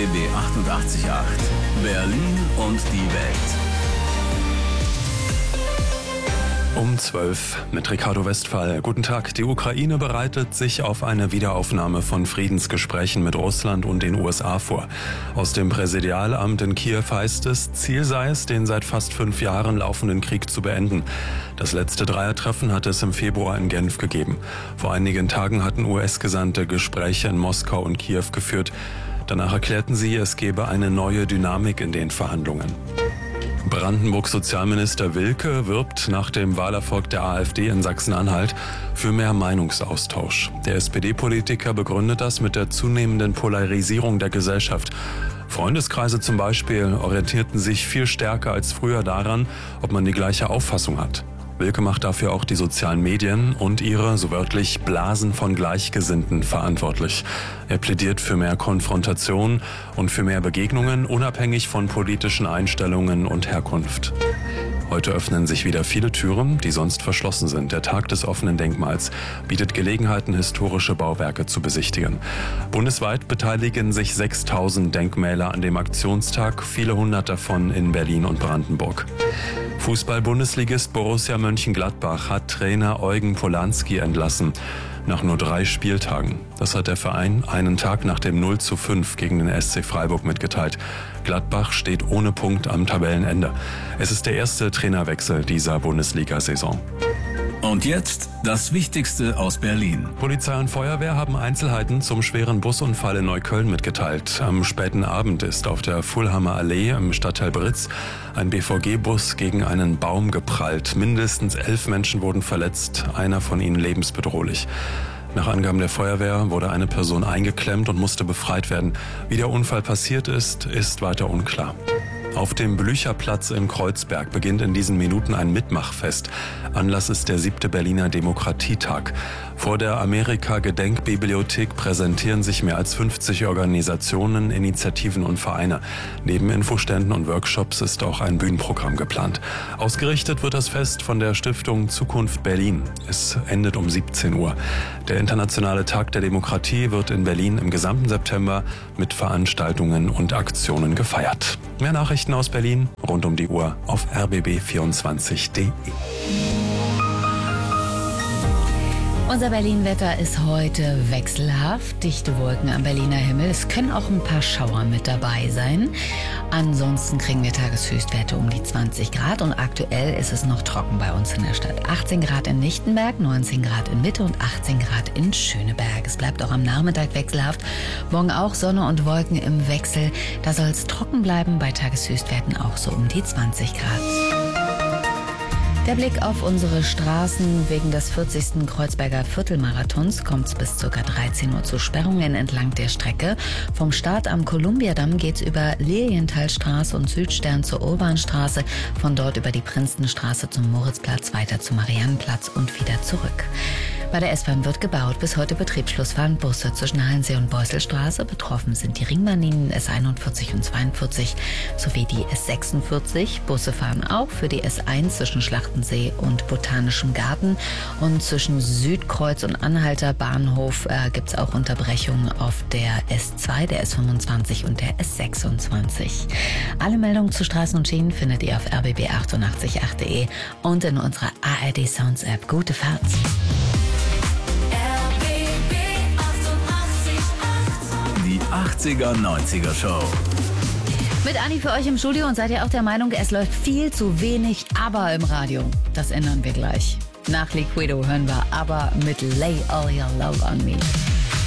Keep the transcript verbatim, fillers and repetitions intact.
B B achtundachtzig Komma acht. Berlin und die Welt. Um zwölf mit Ricardo Westphal. Guten Tag. Die Ukraine bereitet sich auf eine Wiederaufnahme von Friedensgesprächen mit Russland und den U S A vor. Aus dem Präsidialamt in Kiew heißt es, Ziel sei es, den seit fast fünf Jahren laufenden Krieg zu beenden. Das letzte Dreiertreffen hatte es im Februar in Genf gegeben. Vor einigen Tagen hatten U S-Gesandte Gespräche in Moskau und Kiew geführt. Danach erklärten sie, es gebe eine neue Dynamik in den Verhandlungen. Brandenburgs Sozialminister Wilke wirbt nach dem Wahlerfolg der AfD in Sachsen-Anhalt für mehr Meinungsaustausch. Der S P D-Politiker begründet das mit der zunehmenden Polarisierung der Gesellschaft. Freundeskreise zum Beispiel orientierten sich viel stärker als früher daran, ob man die gleiche Auffassung hat. Wilke macht dafür auch die sozialen Medien und ihre, so wörtlich, Blasen von Gleichgesinnten verantwortlich. Er plädiert für mehr Konfrontation und für mehr Begegnungen, unabhängig von politischen Einstellungen und Herkunft. Heute öffnen sich wieder viele Türen, die sonst verschlossen sind. Der Tag des offenen Denkmals bietet Gelegenheiten, historische Bauwerke zu besichtigen. Bundesweit beteiligen sich sechstausend Denkmäler an dem Aktionstag, viele hundert davon in Berlin und Brandenburg. Fußball-Bundesligist Borussia Mönchengladbach hat Trainer Eugen Polanski entlassen. Nach nur drei Spieltagen. Das hat der Verein einen Tag nach dem null zu fünf gegen den S C Freiburg mitgeteilt. Gladbach steht ohne Punkt am Tabellenende. Es ist der erste Trainerwechsel dieser Bundesliga-Saison. Und jetzt das Wichtigste aus Berlin. Polizei und Feuerwehr haben Einzelheiten zum schweren Busunfall in Neukölln mitgeteilt. Am späten Abend ist auf der Fulhammer Allee im Stadtteil Britz ein B V G-Bus gegen einen Baum geprallt. Mindestens elf Menschen wurden verletzt, einer von ihnen lebensbedrohlich. Nach Angaben der Feuerwehr wurde eine Person eingeklemmt und musste befreit werden. Wie der Unfall passiert ist, ist weiter unklar. Auf dem Blücherplatz in Kreuzberg beginnt in diesen Minuten ein Mitmachfest. Anlass ist der siebte Berliner Demokratietag. Vor der Amerika-Gedenkbibliothek präsentieren sich mehr als fünfzig Organisationen, Initiativen und Vereine. Neben Infoständen und Workshops ist auch ein Bühnenprogramm geplant. Ausgerichtet wird das Fest von der Stiftung Zukunft Berlin. Es endet um siebzehn Uhr. Der Internationale Tag der Demokratie wird in Berlin im gesamten September mit Veranstaltungen und Aktionen gefeiert. Mehr Nachrichten aus Berlin rund um die Uhr auf r b b vierundzwanzig punkt d e. Unser Berlin-Wetter ist heute wechselhaft, dichte Wolken am Berliner Himmel. Es können auch ein paar Schauer mit dabei sein. Ansonsten kriegen wir Tageshöchstwerte um die zwanzig Grad und aktuell ist es noch trocken bei uns in der Stadt. achtzehn Grad in Lichtenberg, neunzehn Grad in Mitte und achtzehn Grad in Schöneberg. Es bleibt auch am Nachmittag wechselhaft. Morgen auch Sonne und Wolken im Wechsel. Da soll es trocken bleiben, bei Tageshöchstwerten auch so um die zwanzig Grad. Der Blick auf unsere Straßen. Wegen des vierzigsten Kreuzberger Viertelmarathons kommt es bis ca. dreizehn Uhr zu Sperrungen entlang der Strecke. Vom Start am Kolumbiadamm geht's über Lilienthalstraße und Südstern zur Urbanstraße, von dort über die Prinzenstraße zum Moritzplatz, weiter zum Mariannenplatz und wieder zurück. Bei der S-Bahn wird gebaut. Bis heute Betriebsschluss fahren Busse zwischen Hallensee und Beuselstraße. Betroffen sind die Ringbahnlinien S einundvierzig und zweiundvierzig sowie die S sechsundvierzig. Busse fahren auch für die S eins zwischen Schlachtensee und Botanischem Garten. Und zwischen Südkreuz und Anhalter Bahnhof äh, gibt es auch Unterbrechungen auf der S zwei, der S fünfundzwanzig und der S sechsundzwanzig. Alle Meldungen zu Straßen und Schienen findet ihr auf r b b achtundachtzig punkt acht punkt d e und in unserer A R D Sounds App. Gute Fahrt! Die achtziger neunziger Show. Mit Anni für euch im Studio und seid ihr auch der Meinung, es läuft viel zu wenig Aber im Radio? Das ändern wir gleich. Nach Liquido hören wir Aber mit Lay All Your Love on Me.